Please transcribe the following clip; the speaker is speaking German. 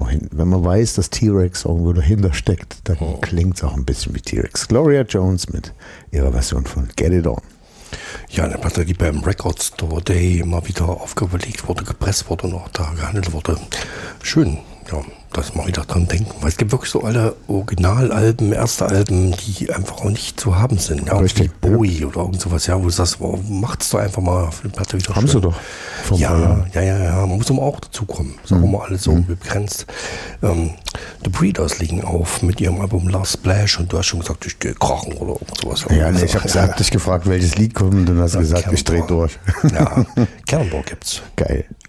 wenn man weiß, dass T-Rex irgendwo dahinter steckt, dann klingt es auch ein bisschen wie T-Rex. Gloria Jones mit ihrer Version von Get It On. Ja, eine Platte, die beim Record Store Day immer wieder aufgelegt wurde, gepresst wurde und auch da gehandelt wurde. Schön, ja, dass man wieder dran denken. Weil es gibt wirklich so alle Originalalben, erste Alben, die einfach auch nicht zu haben sind. Ja, Richtig, wie Bowie oder irgend sowas, ja, wo du sagst, wow, macht's doch einfach mal für die Platte wieder Haben schön. sie doch. Ja, muss aber auch dazu kommen. Ist auch immer alles so begrenzt. The Breeders liegen auf mit ihrem Album Last Splash und du hast schon gesagt, ich gehe krachen oder sowas. Ja, nee, ich habe dich gefragt, welches Lied kommt und du hast gesagt, ich drehe durch. Ja, Cannonball gibt's. Geil.